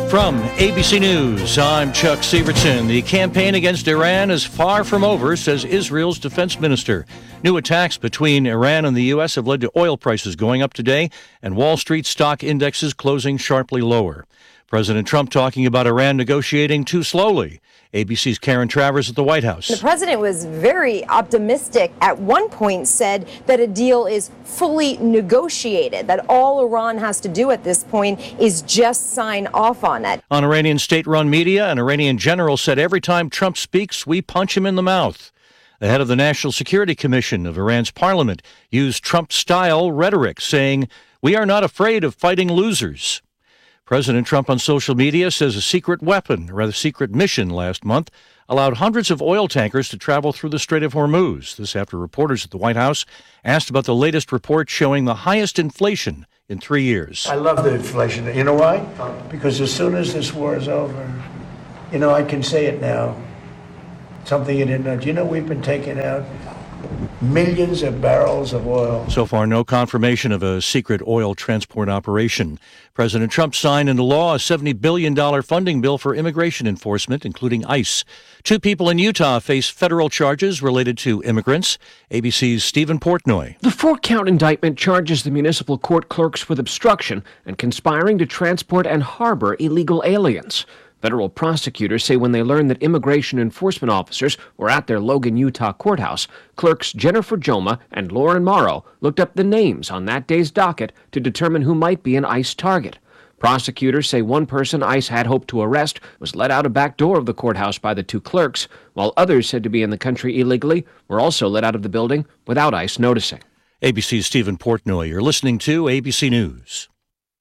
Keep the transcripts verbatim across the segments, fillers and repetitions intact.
From A B C News, I'm Chuck Sievertson. The campaign against Iran is far from over, says Israel's defense minister. New attacks between Iran and the U S have led to oil prices going up today and Wall Street stock indexes closing sharply lower. President Trump talking about Iran negotiating too slowly. A B C's Karen Travers at the White House. The president was very optimistic. At one point said that a deal is fully negotiated, that all Iran has to do at this point is just sign off on it. On Iranian state-run media, an Iranian general said every time Trump speaks, we punch him in the mouth. The head of the National Security Commission of Iran's parliament used Trump-style rhetoric, saying, "We are not afraid of fighting losers." President Trump on social media says a secret weapon, or rather secret mission last month, allowed hundreds of oil tankers to travel through the Strait of Hormuz. This after reporters at the White House asked about the latest report showing the highest inflation in three years. I love the inflation. You know why? Because as soon as this war is over, you know, I can say it now. Something you didn't know. Do you know we've been taking out millions of barrels of oil? So far, no confirmation of a secret oil transport operation. President Trump signed into law a seventy billion dollars funding bill for immigration enforcement, including ICE. Two people in Utah face federal charges related to immigrants. A B C's Stephen Portnoy. The four-count indictment charges the municipal court clerks with obstruction and conspiring to transport and harbor illegal aliens. Federal prosecutors say when they learned that immigration enforcement officers were at their Logan, Utah courthouse, clerks Jennifer Joma and Lauren Morrow looked up the names on that day's docket to determine who might be an ICE target. Prosecutors say one person ICE had hoped to arrest was let out a back door of the courthouse by the two clerks, while others said to be in the country illegally were also let out of the building without ICE noticing. A B C's Stephen Portnoy. You're listening to A B C News.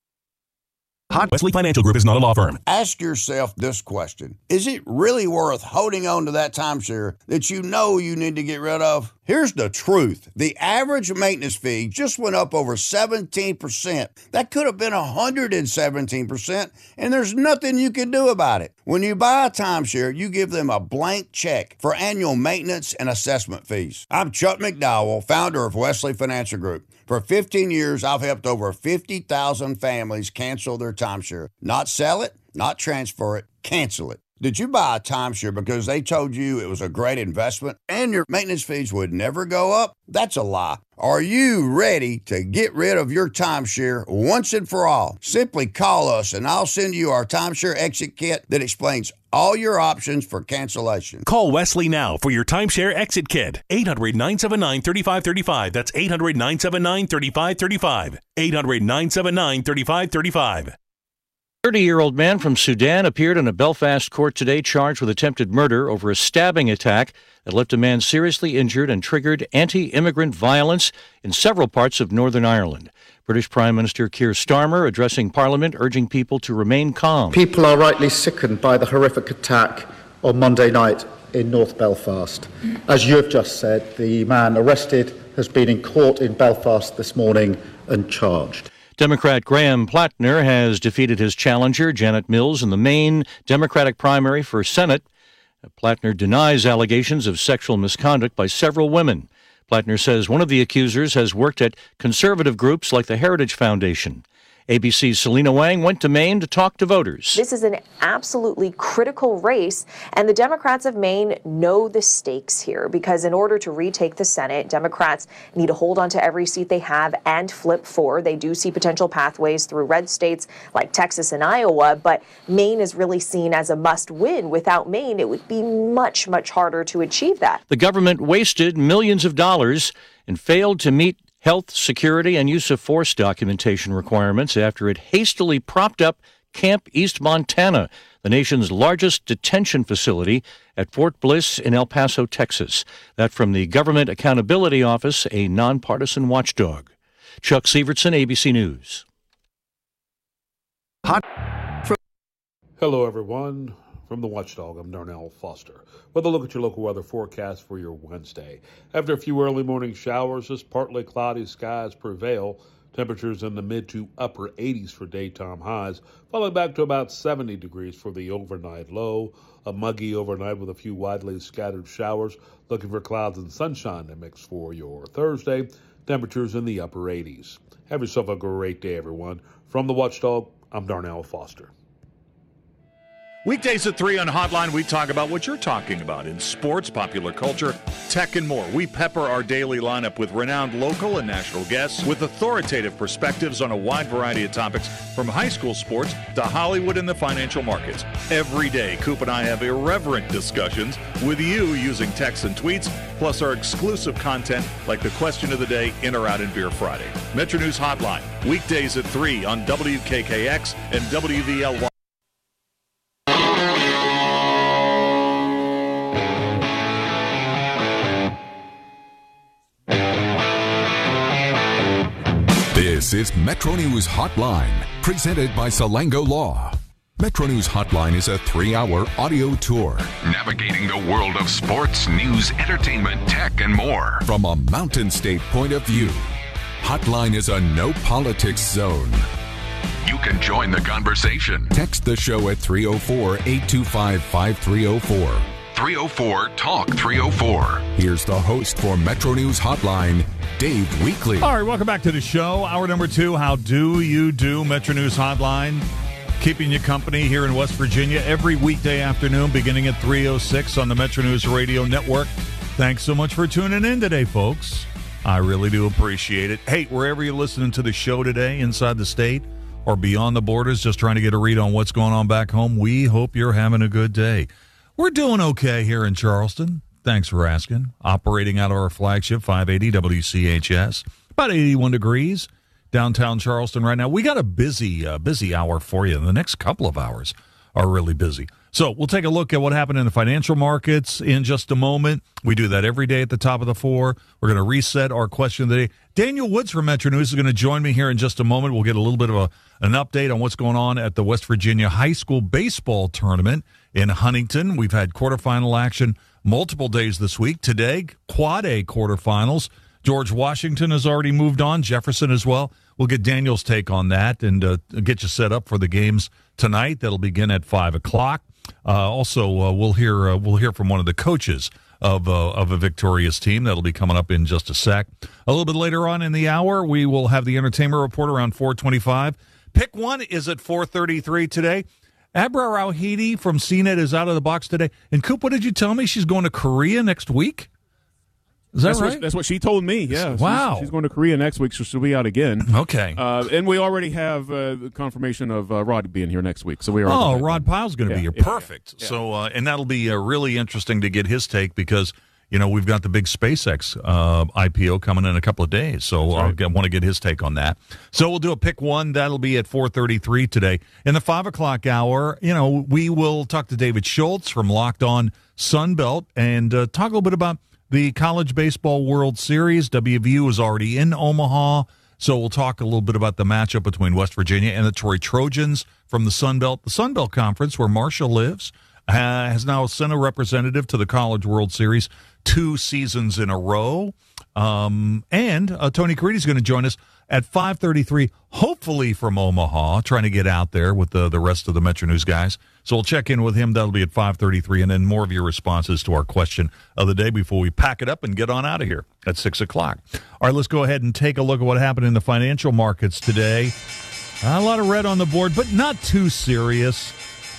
Hot Wesley Financial Group is not a law firm. Ask yourself this question. Is it really worth holding on to that timeshare that you know you need to get rid of? Here's the truth. The average maintenance fee just went up over seventeen percent. That could have been one hundred seventeen percent, and there's nothing you can do about it. When you buy a timeshare, you give them a blank check for annual maintenance and assessment fees. I'm Chuck McDowell, founder of Wesley Financial Group. For fifteen years, I've helped over fifty thousand families cancel their timeshare. Not sell it, not transfer it, cancel it. Did you buy a timeshare because they told you it was a great investment and your maintenance fees would never go up? That's a lie. Are you ready to get rid of your timeshare once and for all? Simply call us and I'll send you our timeshare exit kit that explains all your options for cancellation. Call Wesley now for your timeshare exit kit. eight hundred, nine seven nine, three five three five. That's eight hundred, nine seven nine, three five three five. eight hundred, nine seven nine, three five three five. thirty-year-old man from Sudan appeared in a Belfast court today charged with attempted murder over a stabbing attack that left a man seriously injured and triggered anti-immigrant violence in several parts of Northern Ireland. British Prime Minister Keir Starmer addressing Parliament, urging people to remain calm. People are rightly sickened by the horrific attack on Monday night in North Belfast. As you have just said, the man arrested has been in court in Belfast this morning and charged. Democrat Graham Plattner has defeated his challenger, Janet Mills, in the Maine Democratic primary for Senate. Plattner denies allegations of sexual misconduct by several women. Plattner says one of the accusers has worked at conservative groups like the Heritage Foundation. A B C's Selena Wang went to Maine to talk to voters. This is an absolutely critical race, and the Democrats of Maine know the stakes here because in order to retake the Senate, Democrats need to hold on to every seat they have and flip four. They do see potential pathways through red states like Texas and Iowa, but Maine is really seen as a must-win. Without Maine, it would be much, much harder to achieve that. The government wasted millions of dollars and failed to meet health, security, and use of force documentation requirements after it hastily propped up Camp East Montana, the nation's largest detention facility at Fort Bliss in El Paso, Texas. That from the Government Accountability Office, a nonpartisan watchdog. Chuck Sievertson, A B C News. Hot. Hello, everyone. From the Watchdog, I'm Darnell Foster. With a look at your local weather forecast for your Wednesday. After a few early morning showers, just partly cloudy skies prevail. Temperatures in the mid to upper eighties for daytime highs, falling back to about seventy degrees for the overnight low. A muggy overnight with a few widely scattered showers. Looking for clouds and sunshine to mix for your Thursday. Temperatures in the upper eighties. Have yourself a great day, everyone. From the Watchdog, I'm Darnell Foster. Weekdays at three on Hotline, we talk about what you're talking about in sports, popular culture, tech, and more. We pepper our daily lineup with renowned local and national guests with authoritative perspectives on a wide variety of topics, from high school sports to Hollywood and the financial markets. Every day, Coop and I have irreverent discussions with you using texts and tweets, plus our exclusive content like the question of the day, In or Out in Beer Friday. Metro News Hotline, weekdays at three on W K K X and W V L Y. This is Metro News Hotline, presented by Salango Law. Metro News Hotline is a three-hour audio tour, navigating the world of sports, news, entertainment, tech, and more from a Mountain State point of view. Hotline is a no-politics zone. You can join the conversation. Text the show at three oh four, eight two five, five three oh four. three oh four, talk three oh four. Here's the host for Metro News Hotline, Dave Weekley. All right, welcome back to the show. Hour number two, how do you do? Metro News Hotline, keeping you company here in West Virginia every weekday afternoon beginning at three oh six on the Metro News Radio Network. Thanks so much for tuning in today, folks. I really do appreciate it. Hey, wherever you're listening to the show today, inside the state or beyond the borders, just trying to get a read on what's going on back home, we hope you're having a good day. We're doing okay here in Charleston. Thanks for asking. Operating out of our flagship, five eighty W C H S. About eighty-one degrees downtown Charleston right now. We got a busy, uh, busy hour for you. The next couple of hours are really busy. So we'll take a look at what happened in the financial markets in just a moment. We do that every day at the top of the four. We're going to reset our question of the day. Daniel Woods from Metro News is going to join me here in just a moment. We'll get a little bit of a, an update on what's going on at the West Virginia High School Baseball Tournament in Huntington. We've had quarterfinal action multiple days this week. Today, Quad A quarterfinals. George Washington has already moved on. Jefferson as well. We'll get Daniel's take on that and uh, get you set up for the games tonight. That'll begin at five o'clock. Uh, also, uh, we'll hear uh, we'll hear from one of the coaches of uh, of a victorious team. That'll be coming up in just a sec. A little bit later on in the hour, we will have the entertainment report around four twenty-five. Pick one is at four thirty-three today. Abra Rauhidi from C net is out of the box today. And Coop, what did you tell me? She's going to Korea next week? Is that that's right? What, that's what she told me, yeah. Wow. She's, she's going to Korea next week, so she'll be out again. Okay. Uh, and we already have uh, the confirmation of uh, Rod being here next week. So we are. Oh, Rod Pyle's going to yeah, be here. yeah, Perfect. Yeah. So, uh, and that'll be uh, really interesting to get his take because, you know, we've got the big SpaceX uh, I P O coming in a couple of days. So I right. want to get his take on that. So we'll do a pick one. That'll be at four thirty-three today. In the five o'clock hour, you know, we will talk to David Schultz from Locked On Sunbelt and uh, talk a little bit about the College Baseball World Series. W V U is already in Omaha, so we'll talk a little bit about the matchup between West Virginia and the Troy Trojans from the Sun Belt. The Sun Belt Conference, where Marshall lives, uh, has now sent a representative to the College World Series two seasons in a row. Um, and uh, Tony Caridi is going to join us at five thirty-three, hopefully from Omaha, trying to get out there with the, the rest of the Metro News guys. So we'll check in with him. That'll be at five thirty-three, and then more of your responses to our question of the day before we pack it up and get on out of here at six o'clock. All right, let's go ahead and take a look at what happened in the financial markets today. A lot of red on the board, but not too serious.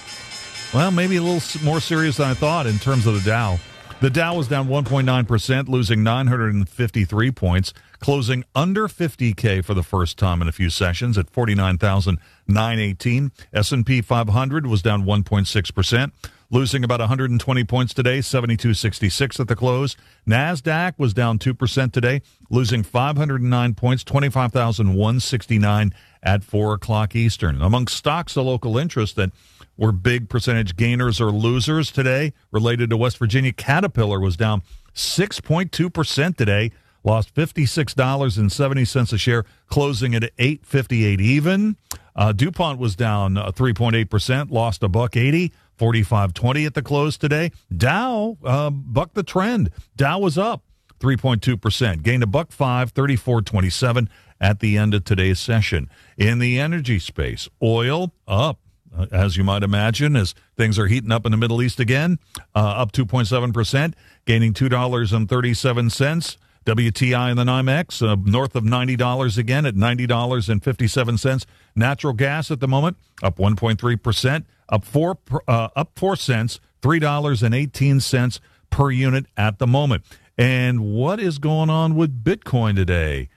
Well, maybe a little more serious than I thought in terms of the Dow. The Dow was down one point nine percent, losing nine hundred fifty-three points, closing under fifty K for the first time in a few sessions at forty-nine thousand nine hundred eighteen. S and P five hundred was down one point six percent, losing about one hundred twenty points today, seventy-two sixty-six at the close. NASDAQ was down two percent today, losing five hundred nine points, twenty-five thousand one hundred sixty-nine at four o'clock Eastern. Among stocks of local interest that were big percentage gainers or losers today related to West Virginia, Caterpillar was down six point two percent today, lost fifty-six dollars and seventy cents a share, closing at eight fifty-eight even. Uh, DuPont was down uh, three point eight percent, lost a buck eighty, forty-five twenty at the close today. Dow uh, bucked the trend. Dow was up three point two percent, gained a buck five, thirty-four twenty-seven at the end of today's session. In the energy space, oil up, uh, as you might imagine, as things are heating up in the Middle East again, uh, up two point seven percent, gaining two dollars and thirty-seven cents. W T I and the NYMEX uh, north of ninety dollars again at ninety dollars and fifty-seven cents. Natural gas at the moment up one point three percent, up four uh, up four cents, three dollars and eighteen cents per unit at the moment. And what is going on with Bitcoin today?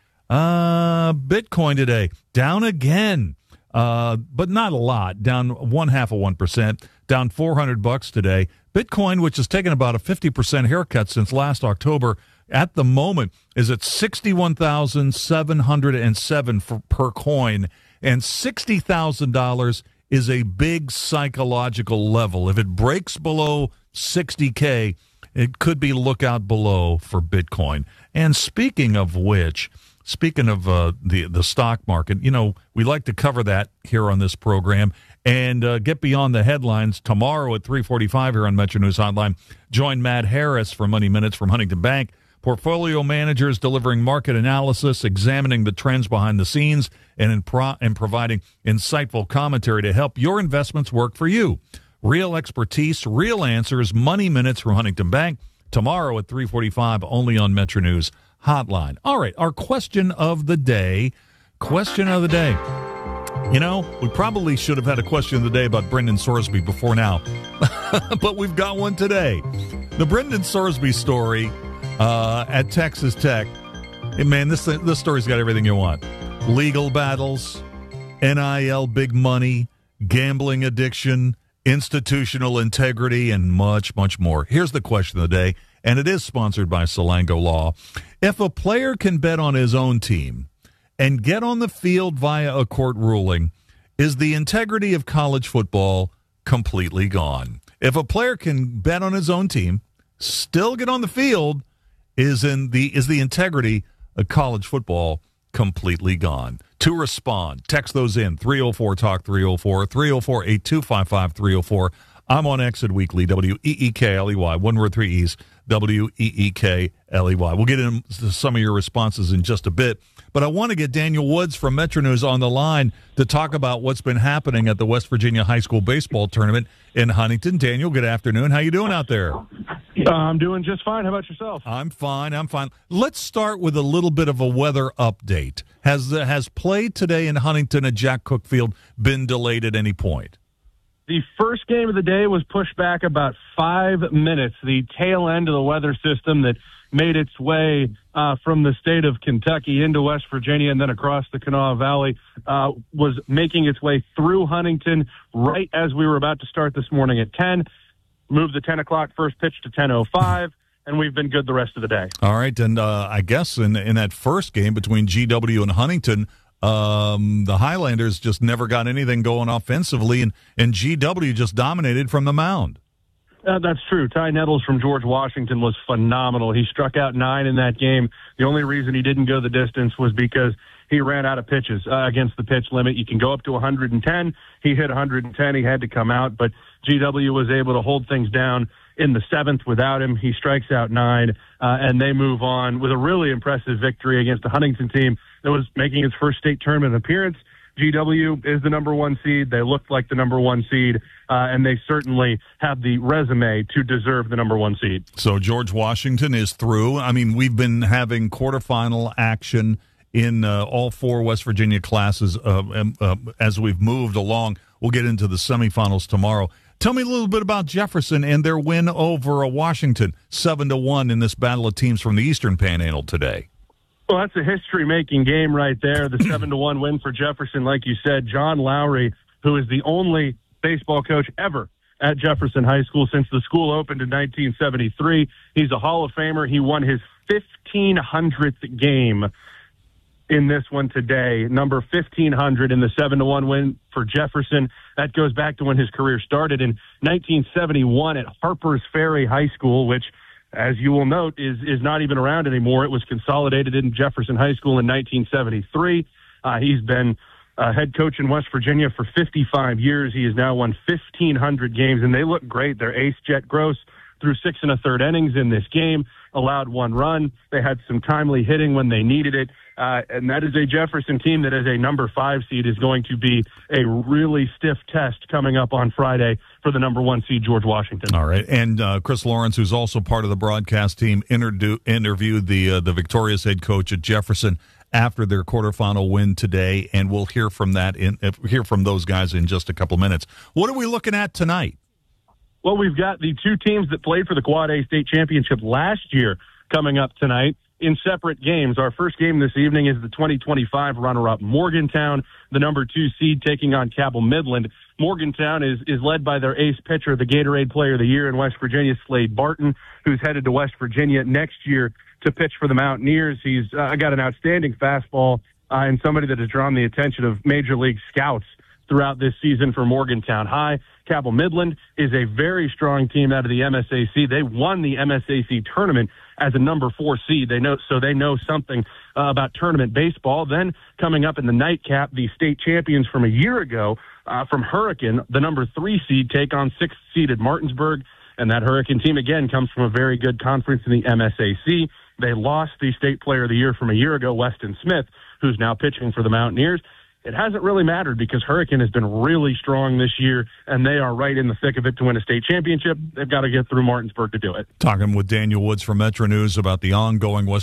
Uh, Bitcoin today down again, uh, but not a lot. Down one half of one percent, down four hundred bucks today. Bitcoin, which has taken about a fifty percent haircut since last October, at the moment is at sixty-one thousand seven hundred seven for, per coin, and sixty thousand dollars is a big psychological level. If it breaks below sixty K, it could be lookout below for Bitcoin. And speaking of which, speaking of uh, the, the stock market, you know, we like to cover that here on this program and uh, get beyond the headlines. Tomorrow at three forty-five here on Metro News Hotline, join Matt Harris for Money Minutes from Huntington Bank. Portfolio managers delivering market analysis, examining the trends behind the scenes, and, in pro- and providing insightful commentary to help your investments work for you. Real expertise, real answers, Money Minutes from Huntington Bank. Tomorrow at three forty-five, only on Metro News Hotline. All right, our question of the day. Question of the day. You know, we probably should have had a question of the day about Brendan Sorsby before now, but we've got one today. The Brendan Sorsby story uh, at Texas Tech. And man, this this story's got everything you want. Legal battles, N I L big money, gambling addiction, institutional integrity, and much, much more. Here's the question of the day, and it is sponsored by Salango Law. If a player can bet on his own team and get on the field via a court ruling, is the integrity of college football completely gone? If a player can bet on his own team, still get on the field, is in the is the integrity of college football completely gone? To respond, text those in, three oh four talk three oh four, three oh four, eight two five five, three oh four. I'm on Exit Weekly, W E E K L E Y, one word, three E's, W E E K L E Y. We'll get into some of your responses in just a bit, but I want to get Daniel Woods from Metro News on the line to talk about what's been happening at the West Virginia High School Baseball Tournament in Huntington. Daniel, good afternoon. How you doing out there? Uh, I'm doing just fine. How about yourself? I'm fine. I'm fine. Let's start with a little bit of a weather update. Has the, has play today in Huntington at Jack Cook Field been delayed at any point? The first game of the day was pushed back about five minutes. The tail end of the weather system that made its way uh, from the state of Kentucky into West Virginia and then across the Kanawha Valley uh, was making its way through Huntington right as we were about to start this morning at ten. Moved the ten o'clock first pitch to ten oh five, and we've been good the rest of the day. All right, and uh, I guess in in that first game between G W and Huntington, um, the Highlanders just never got anything going offensively, and, and G W just dominated from the mound. Uh, that's true. Ty Nettles from George Washington was phenomenal. He struck out nine in that game. The only reason he didn't go the distance was because he ran out of pitches uh, against the pitch limit. You can go up to one hundred ten. He hit one hundred ten. He had to come out, but G W was able to hold things down in the seventh without him. He strikes out nine, uh, and they move on with a really impressive victory against a Huntington team that was making its first state tournament appearance. G W is the number one seed. They looked like the number one seed, uh, and they certainly have the resume to deserve the number one seed. So George Washington is through. I mean, we've been having quarterfinal action in uh, all four West Virginia classes uh, uh, as we've moved along. We'll get into the semifinals tomorrow. Tell me a little bit about Jefferson and their win over Washington, seven to one in this battle of teams from the Eastern Panhandle today. Well, that's a history-making game right there, the seven to one win for Jefferson. Like you said, John Lowry, who is the only baseball coach ever at Jefferson High School since the school opened in nineteen seventy-three. He's a Hall of Famer. He won his fifteen hundredth game in this one today, number fifteen hundred in the seven to one win for Jefferson. That goes back to when his career started in nineteen seventy-one at Harper's Ferry High School, which, as you will note, is is not even around anymore. It was consolidated in Jefferson High School in nineteen seventy-three. Uh, he's been uh, head coach in West Virginia for fifty-five years. He has now won fifteen hundred games, and they look great. Their ace, Jet Gross, threw six and a third innings in this game, allowed one run. They had some timely hitting when they needed it. Uh, and that is a Jefferson team that, as a number five seed, is going to be a really stiff test coming up on Friday for the number one seed, George Washington. All right. And uh, Chris Lawrence, who's also part of the broadcast team, interdu- interviewed the uh, the victorious head coach at Jefferson after their quarterfinal win today, and we'll hear from that in hear from those guys in just a couple minutes. What are we looking at tonight? Well, we've got the two teams that played for the Quad A state championship last year coming up tonight in separate games. Our first game this evening is the twenty twenty-five runner-up Morgantown, the number two seed, taking on Cabell Midland. Morgantown is, is led by their ace pitcher, the Gatorade Player of the Year in West Virginia, Slade Barton, who's headed to West Virginia next year to pitch for the Mountaineers. He's uh, got an outstanding fastball uh, and somebody that has drawn the attention of Major League scouts throughout this season for Morgantown High. Cabell Midland is a very strong team out of the M S A C. They won the M S A C tournament as a number four seed. They know, so they know something uh, about tournament baseball. Then coming up in the nightcap, the state champions from a year ago uh, from Hurricane, the number three seed, take on sixth seeded Martinsburg. And that Hurricane team, again, comes from a very good conference in the M S A C. They lost the state player of the year from a year ago, Weston Smith, who's now pitching for the Mountaineers. It hasn't really mattered because Hurricane has been really strong this year, and they are right in the thick of it to win a state championship. They've got to get through Martinsburg to do it. Talking with Daniel Woods from Metro News about the ongoing West